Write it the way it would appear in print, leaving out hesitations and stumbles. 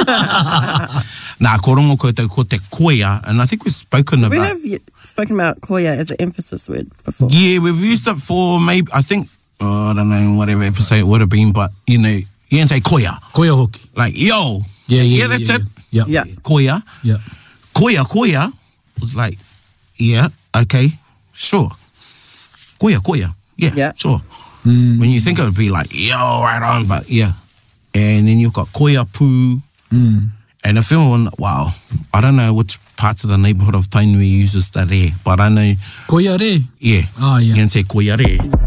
Nā, ko rongo koutou ko te koia, and I think we've spoken about... We have spoken about koia as an emphasis word before. Yeah, we've used it for maybe, I think, I don't know, whatever episode it would have been, but, you know, you can say koia. Koia hoki. Like, yo. Yeah, that's it. Yeah. Koia. Yeah. Koia was like, yeah, okay, sure. Koia. Yeah, sure. When you think it would be like, yo, right on, but yeah. And then you've got koia pū. And if anyone, wow, I don't know which parts of the neighbourhood of Tainui uses that re, but I know... Koia re? Yeah. Ah, yeah. You can say koia re.